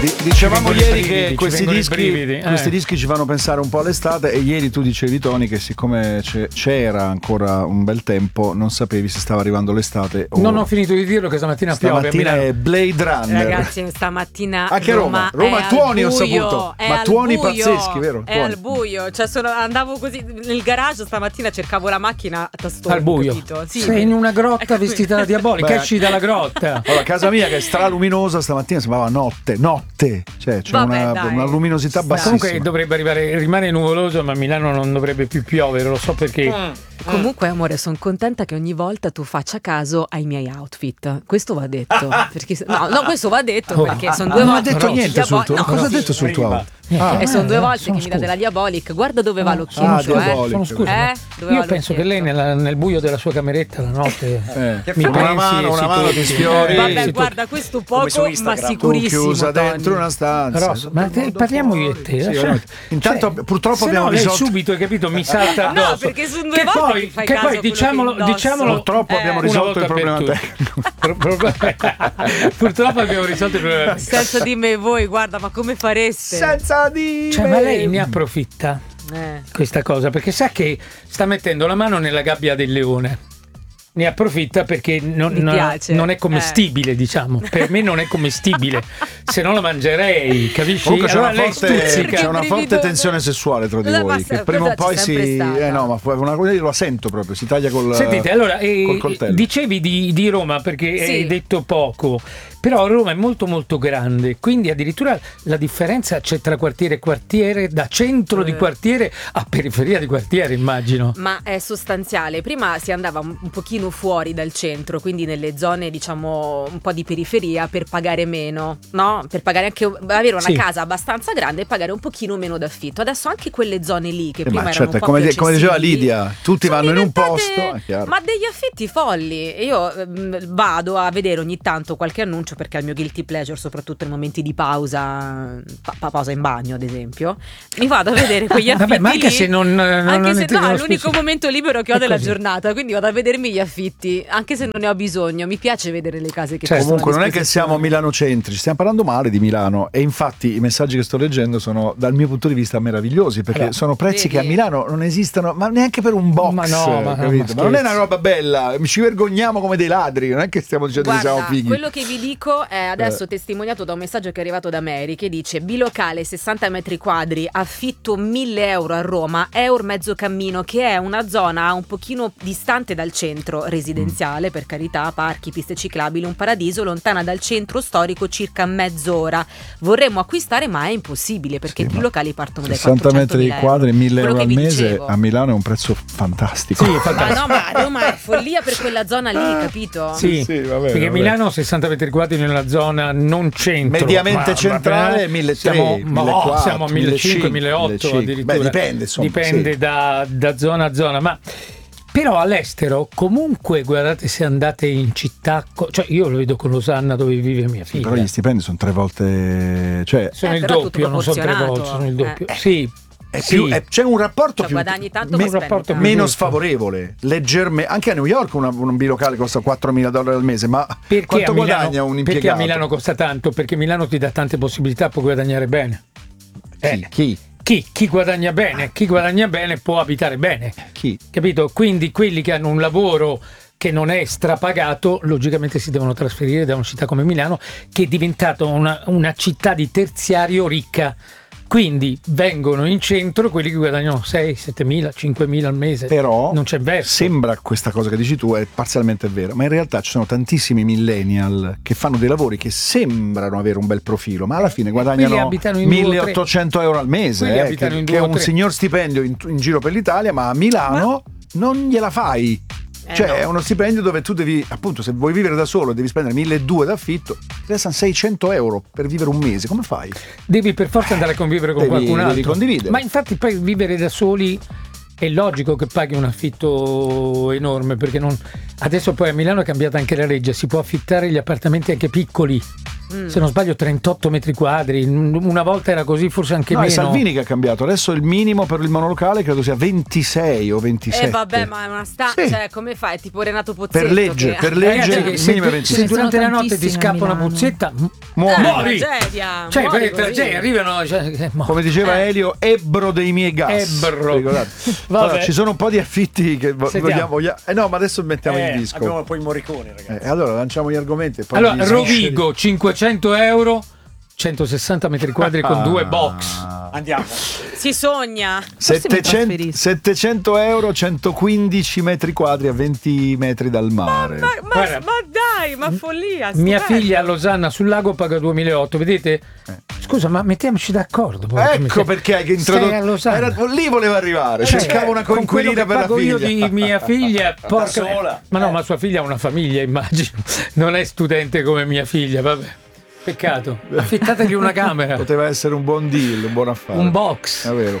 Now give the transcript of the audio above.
Dicevamo ieri che questi dischi ci fanno pensare un po' all'estate, e ieri tu dicevi, Tony, che siccome c'era ancora un bel tempo non sapevi se stava arrivando l'estate o... Non ho finito di dirlo che stamattina piove. Stamattina è Blade Runner. Ragazzi, stamattina anche Roma è tuoni, ho saputo, ma tuoni pazzeschi, vero? È al buio, cioè andavo così nel garage stamattina, cercavo la macchina a tastone. Al buio. Sì, sei in una grotta vestita da diabolica, esci dalla grotta. Allora, casa mia che è straluminosa stamattina sembrava notte, cioè c'è una luminosità bassissima. Comunque dovrebbe rimane nuvoloso, ma a Milano non dovrebbe più piovere, lo so perché. Comunque, amore, sono contenta che ogni volta tu faccia caso ai miei outfit. Questo va detto. Perché, no, questo va detto perché sono due volte. Non ha detto niente sul tuo. Cosa ha detto sul tuo outfit? E sono due volte che mi dà della Diabolic. Guarda dove va l'occhietto. Sono scusa. Io penso che lei nel buio della sua cameretta la notte mi una mano ti sfiori. Vabbè, guarda, questo poco, ma sicurissimo. Chiusa dentro una stanza. Ma parliamo io e te. Intanto purtroppo abbiamo risolto. Subito, hai capito? Mi salta addosso. No, perché sono due volte che poi diciamolo, purtroppo abbiamo risolto il problema tecnico. Purtroppo abbiamo risolto il problema tecnico. Senza di me voi, guarda, ma come fareste? Senza di me. Cioè, ma lei ne approfitta questa cosa, perché sa che sta mettendo la mano nella gabbia del leone. Ne approfitta perché non è commestibile, diciamo. Per me non è commestibile, se no la mangerei, capisci? Comunque allora c'è una forte tensione sessuale tra di voi, che prima o poi ma una cosa io la sento proprio, si taglia col Sentite, allora, col coltello. Dicevi di Roma perché hai detto poco. Però Roma è molto molto grande, quindi addirittura la differenza c'è tra quartiere e quartiere, da centro di quartiere a periferia di quartiere, immagino. Ma è sostanziale. Prima si andava un pochino fuori dal centro, quindi nelle zone, diciamo, un po' di periferia, per pagare meno, no? Per pagare anche, avere una casa abbastanza grande e pagare un pochino meno d'affitto. Adesso anche quelle zone lì che prima erano un po' più come diceva Lidia, tutti vanno in un posto, è chiaro. Ma degli affitti folli. Io vado a vedere ogni tanto qualche annuncio, perché al mio guilty pleasure, soprattutto nei momenti di pausa in bagno ad esempio, mi vado a vedere quegli affitti. Vabbè, ma anche lì, se non è l'unico momento libero che ho della giornata, quindi vado a vedermi gli affitti anche se non ne ho bisogno. Mi piace vedere le case che comunque non è che siamo milanocentrici, stiamo parlando male di Milano, e infatti i messaggi che sto leggendo sono dal mio punto di vista meravigliosi, perché sono prezzi che a Milano non esistono, ma neanche per un box, ma non è una roba bella, ci vergogniamo come dei ladri, non è che stiamo dicendo che siamo fighi. Quello che vi dico è adesso testimoniato da un messaggio che è arrivato da Mary, che dice: bilocale 60 metri quadri, affitto 1.000 euro a Roma, Eur mezzo cammino, che è una zona un pochino distante dal centro residenziale, per carità, parchi, piste ciclabili, un paradiso, lontana dal centro storico circa mezz'ora. Vorremmo acquistare, ma è impossibile perché i locali partono dai 60 metri quadri, 1.000 euro al mese dicevo. A Milano è un prezzo fantastico. Sì, fantastico. Ma Roma è follia per quella zona lì, capito? Sì, perché Milano 60 metri quadri nella zona non centro, mediamente centrale, 1.300, siamo a 1.500, 1.800 addirittura. Dipende da zona a zona, ma però all'estero comunque, guardate, se andate in città, cioè io lo vedo con Losanna dove vive mia figlia, però gli stipendi sono 3 volte, cioè sono il doppio, non sono 3 volte, sono il doppio. C'è un rapporto meno giusto. Sfavorevole, leggermente. Anche a New York un bilocale costa $4.000 al mese, ma perché quanto guadagna un impiegato? Perché a Milano costa tanto? Perché Milano ti dà tante possibilità, puoi guadagnare bene. Chi guadagna bene può abitare bene. Capito? Quindi quelli che hanno un lavoro che non è strapagato, logicamente si devono trasferire da una città come Milano, che è diventata una città di terziario ricca. Quindi vengono in centro quelli che guadagnano 6, 7.000, 5.000 al mese. Però non c'è verso. Sembra questa cosa che dici tu è parzialmente vero, ma in realtà ci sono tantissimi millennial che fanno dei lavori che sembrano avere un bel profilo, ma alla fine guadagnano 1.800 euro al mese, che è un signor stipendio in giro per l'Italia, ma a Milano non gliela fai. È uno stipendio dove tu devi, appunto, se vuoi vivere da solo devi spendere 1.200 d'affitto, ti restano 600 euro per vivere un mese. Come fai? Devi per forza andare a convivere con qualcun altro. Devi condividere. Ma infatti poi vivere da soli è logico che paghi un affitto enorme, perché non Adesso poi a Milano è cambiata anche la legge, si può affittare gli appartamenti anche piccoli. Se non sbaglio 38 metri quadri, una volta era così, forse anche meno. È Salvini che ha cambiato, adesso il minimo per il monolocale credo sia 26 o 27. Vabbè, ma è una cioè come fai? Tipo Renato Pozzetto. Per legge, il minimo è 26. Se durante la notte ti scappa una puzzetta, muori. Tragedia. Cioè, arrivano. Come diceva Elio, ebbro dei miei gas. Allora, ci sono un po' di affitti che vogliamo. No, ma adesso mettiamo il disco. Abbiamo poi Morricone, ragazzi. Allora lanciamo gli argomenti. Poi allora, Rovigo, 500 euro, 160 metri quadri con 2 box. Andiamo. Si sogna. 700 euro, 115 metri quadri a 20 metri dal mare. Ma dai, ma follia. Stupendo. Mia figlia a Losanna sul lago paga 2008, vedete? Scusa, ma mettiamoci d'accordo. Ecco perché hai introdotto. Lì voleva arrivare. Cercava una coinquilina per la figlia. Io di mia figlia, porca. Ma no, ma sua figlia ha una famiglia, immagino. Non è studente come mia figlia, vabbè. Peccato, affittategli una camera. Poteva essere un buon deal, un buon affare. Un box. È vero.